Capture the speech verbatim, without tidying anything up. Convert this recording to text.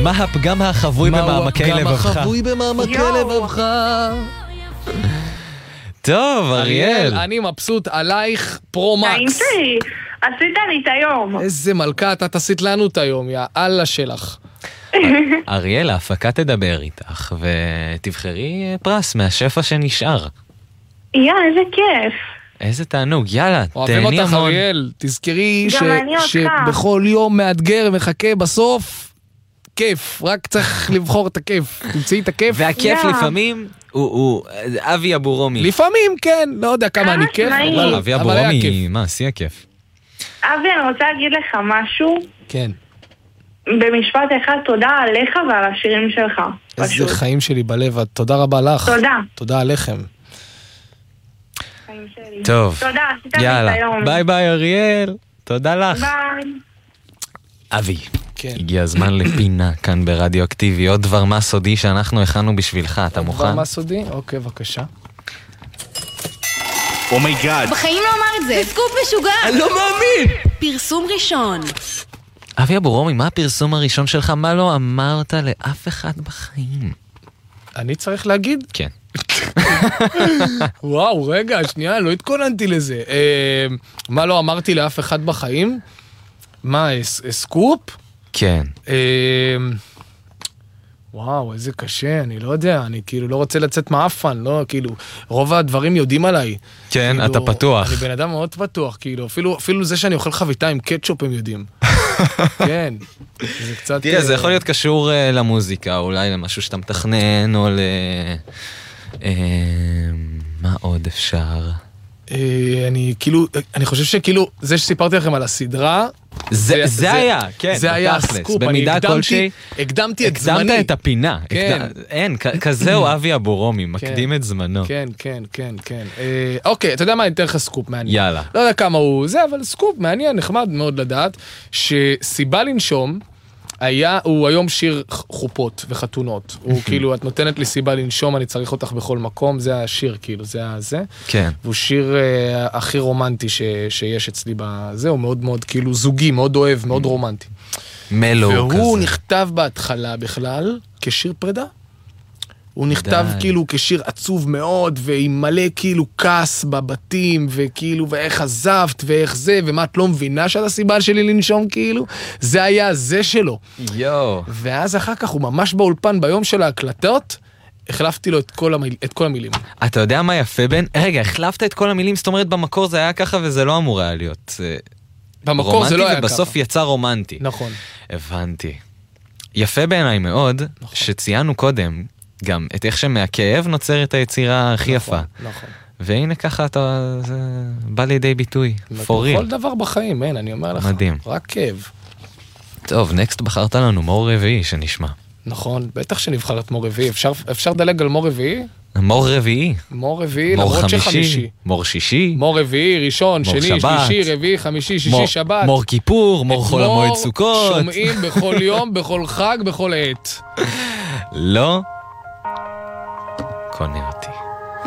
מה הפגם החבוי במעמקי לבבך? מה הפגם החבוי במעמקי לבבך? טוב, אריאל. אני מבסוט עלייך פרו-מקס. עשית לי את היום. איזה מלכה, אתה תעשית לנו את היום, יא אללה שלך. אריאל, ההפקה תדבר איתך, ותבחרי פרס מהשפע שנשאר. יא, איזה כיף. איזה תענוג, יאללה, אוהבים אותך, אריאל. תזכרי שבכל יום מאתגר מחכה בסוף כיף, רק צריך לבחור את הכיף. תמצאי את הכיף. והכיף לפעמים הוא אבי אבורומי. לפעמים, כן, לא יודע כמה אני כיף. אבי אבורומי, מה, עשי הכיף. אבי, אני רוצה להגיד לך משהו. כן. במשפט אחד, תודה עליך ועל השירים שלך. איזה חיים שלי בלב, תודה רבה לך. תודה. תודה עליכם. טוב. תודה, עשית לי את היום. ביי ביי אריאל. תודה לך. ביי. אבי, הגיע הזמן לפינה כאן ברדיו אקטיבי. עוד דבר מה סודי שאנחנו הכנו בשבילך, אתה מוכן? עוד דבר מה סודי? אוקיי, בבקשה. אומייגאד. בחיים לא אמר את זה. זה סקופ משוגע. אני לא מאמין. פרסום ראשון. אבי אבורומי, מה הפרסום הראשון שלך? מה לא אמרת לאף אחד בחיים? אני צריך להגיד? כן. וואו, רגע, שנייה, לא התכוננתי לזה. מה לא אמרתי לאף אחד בחיים? מה, סקופ? כן. וואו, איזה קשה, אני לא יודע, אני כאילו לא רוצה לצאת מאפן, לא, כאילו, רוב הדברים יודעים עליי. כן, כאילו, אתה פתוח. אני בן אדם מאוד פתוח, כאילו, אפילו, אפילו זה שאני אוכל חביתה עם קטשופ הם יודעים. כן, זה קצת... תראה, זה יכול להיות קשור uh, למוזיקה, אולי למשהו שאתה מתכנן, או ל... Uh, מה עוד אפשר? Uh, אני כאילו, אני חושב שכאילו, זה שסיפרתי לכם על הסדרה, זה, זה, זה היה, כן, זה היה הסקופ, במידה כלשהי, הקדמתי את זמני. הקדמת את הפינה, כן. הקד... אין, כזהו אבי אבורומי, מקדים כן, את זמנו. כן, כן, כן, כן. אה, אוקיי, אתה יודע מה, אני אתן לך סקופ מעניין. יאללה. לא יודע כמה הוא זה, אבל סקופ מעניין, נחמד מאוד לדעת, שסיבה לנשום, היה, הוא היום שיר חופות וחתונות. הוא כאילו, את נותנת לי סיבה לנשום, אני צריך אותך בכל מקום, זה השיר, כאילו, זה הזה. כן. והוא שיר אה, הכי רומנטי ש, שיש אצלי בזה, הוא מאוד מאוד, כאילו, זוגי, מאוד אוהב, מאוד רומנטי. מלו כזה. והוא נכתב בהתחלה בכלל, כשיר פרידה. הוא נכתב די. כאילו כשיר עצוב מאוד, ועם מלא כאילו כעס בבתים, וכאילו, ואיך עזבת, ואיך זה, ומה את לא מבינה שאת הסיבה שלי לנשום, כאילו, זה היה זה שלו. יו. ואז אחר כך הוא ממש באולפן, ביום של ההקלטות, החלפתי לו את כל, המיל... את כל המילים. אתה יודע מה יפה בן? רגע, החלפת את כל המילים, זאת אומרת במקור זה היה ככה, וזה לא אמור היה להיות במקור רומנטי, זה לא היה ככה. ובסוף יצא רומנטי. נכון. הבנתי. יפה בעיניי מאוד, נכון. שציינו קודם, גם את איך שמהכאב נוצרת היצירה הכי נכון, יפה. נכון. והנה ככה אתה, זה בא לידי ביטוי. פורי. כל דבר בחיים, אין, אני אומר לך. מדהים. רק כאב. טוב, נקסט בחרת לנו מור רביעי שנשמע. נכון, בטח שנבחרת מור רביעי. אפשר, אפשר דלג על מור רביעי? מור רביעי. מור רביעי, מור למרות חמישי, שחמישי. מור שישי. מור רביעי, ראשון, מור שני, שבת. שלישי, רביעי, חמישי, שישי, מור, שבת. מור כיפור, מור חול המועד סוכות. שומעים בכל יום, בכל חג, בכל עת. לא. קונה אותי.